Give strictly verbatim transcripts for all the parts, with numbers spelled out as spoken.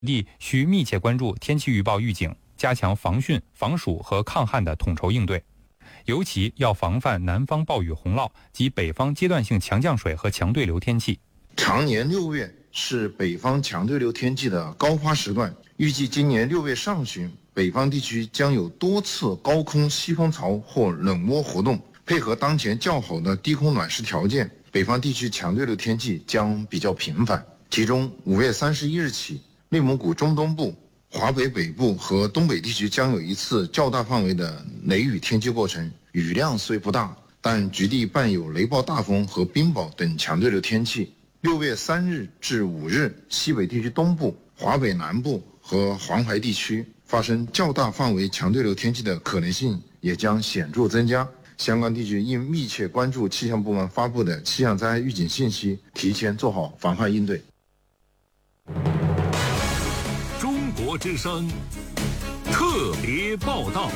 地需密切关注天气预报预警，加强防汛、防暑和抗旱的统筹应对。尤其要防范南方暴雨洪涝及北方阶段性强降水和强对流天气。 常年六月是北方强对流天气的高发时段，预计今年六月上旬，北方地区将有多次高空西风槽或冷涡活动，配合当前较好的低空暖湿条件，北方地区强对流天气将比较频繁。其中，五月三十一日起，内蒙古中东部、华北北部和东北地区将有一次较大范围的雷雨天气过程，雨量虽不大，但局地伴有雷暴大风和冰雹等强对流天气。六月三日至五日，西北地区东部、华北南部和黄淮地区发生较大范围强对流天气的可能性也将显著增加。相关地区应密切关注气象部门发布的气象灾害预警信息，提前做好防范应对。 中国之声特别报道。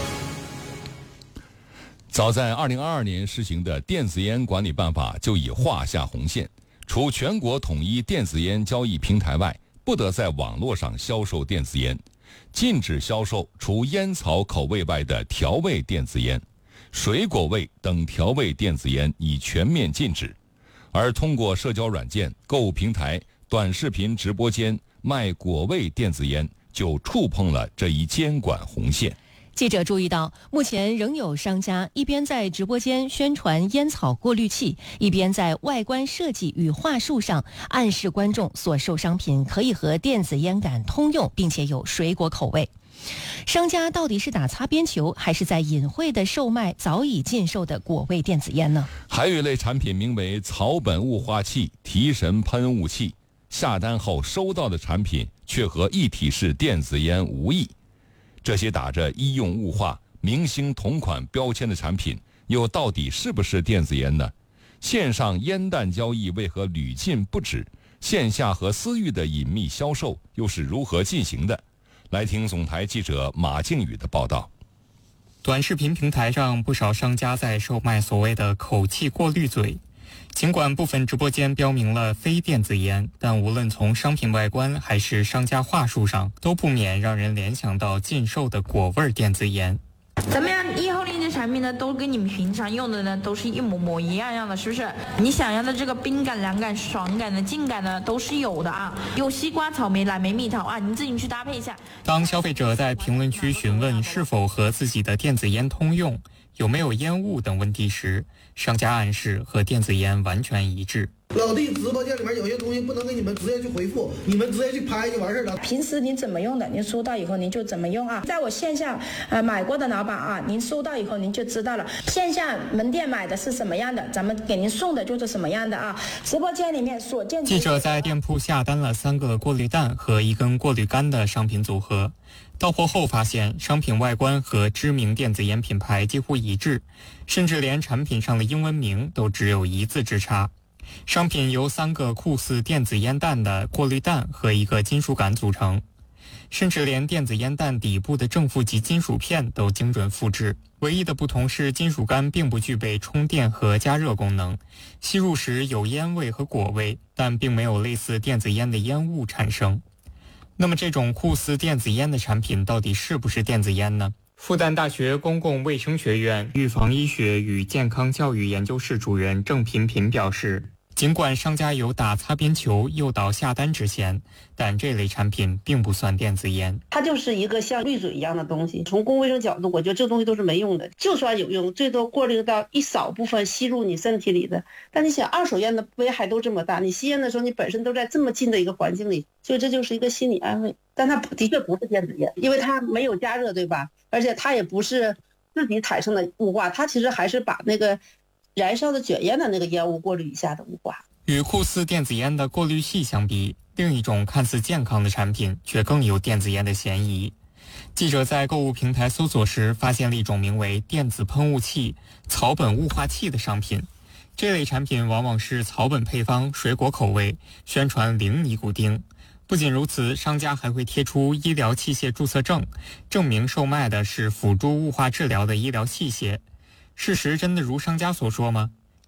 早在二零二二年实行的电子烟管理办法就已画下红线，除全国统一电子烟交易平台外，不得在网络上销售电子烟，禁止销售除烟草口味外的调味电子烟，水果味等调味电子烟已全面禁止。而通过社交软件、购物平台、短视频直播间卖果味电子烟，就触碰了这一监管红线。 记者注意到，目前仍有商家一边在直播间宣传烟草过滤器，一边在外观设计与话术上暗示观众所售商品可以和电子烟杆通用，并且有水果口味。商家到底是打擦边球，还是在隐晦地售卖早已禁售的果味电子烟呢？ 还有一类产品名为草本雾化器、提神喷雾器，下单后收到的产品却和一体式电子烟无异。这些打着医用雾化、明星同款标签的产品，又到底是不是电子烟呢？线上烟弹交易为何屡禁不止？线下和私域的隐秘销售又是如何进行的？来听总台记者马靖宇的报道。 短视频平台上，不少商家在售卖所谓的口气过滤嘴。尽管部分直播间标明了非电子烟，但无论从商品外观还是商家话术上，都不免让人联想到禁售的果味电子烟。 咱们以后那些产品呢，都跟你们平常用的呢，都是一模模一样样的，是不是？你想要的这个冰感、凉感、爽感的、劲感呢，都是有的啊。有西瓜、草莓、蓝莓、蜜桃啊，你自己去搭配一下。 当消费者在评论区询问是否和自己的电子烟通用、有没有烟雾等问题时，商家暗示和电子烟完全一致。 老弟，直播间里面有些东西不能给你们直接去回复，你们直接去拍就完事了。 平时您怎么用的，您收到以后您就怎么用啊。在我线下呃买过的老板啊，您收到以后您就知道了。线下门店买的是什么样的，咱们给您送的就是什么样的啊。直播间里面所见。 记者在店铺下单了三个过滤蛋和一根过滤杆的商品组合，到货后发现商品外观和知名电子烟品牌几乎一致，甚至连产品上的英文名都只有一字之差。商品由三个酷似电子烟弹的过滤弹和一个金属杆组成，甚至连电子烟弹底部的正负极金属片都精准复制。唯一的不同是金属杆并不具备充电和加热功能，吸入时有烟味和果味，但并没有类似电子烟的烟雾产生。那么这种酷似电子烟的产品到底是不是电子烟呢？复旦大学公共卫生学院预防医学与健康教育研究室主任郑频频表示，尽管商家有打擦边球、诱导下单之嫌，但这类产品并不算电子烟。 它就是一个像滤嘴一样的东西，从公共卫生角度，我觉得这东西都是没用的。就算有用，最多过滤到一少部分吸入你身体里的。但你想，二手烟的危害都这么大，你吸烟的时候，你本身都在这么近的一个环境里，所以这就是一个心理安慰。但它的确不是电子烟，因为它没有加热，对吧？而且它也不是自己产生的雾化，它其实还是把那个燃烧的卷烟的那个烟雾过滤一下的雾化。 与酷似电子烟的过滤器相比，另一种看似健康的产品却更有电子烟的嫌疑。记者在购物平台搜索时发现了一种名为电子喷雾器、草本雾化器的商品。这类产品往往是草本配方、水果口味，宣传零尼古丁。不仅如此，商家还会贴出医疗器械注册证，证明售卖的是辅助雾化治疗的医疗器械。事实真的如商家所说吗？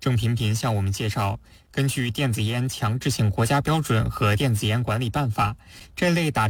郑频频向我们介绍，根据电子烟强制性国家标准和电子烟管理办法，这类打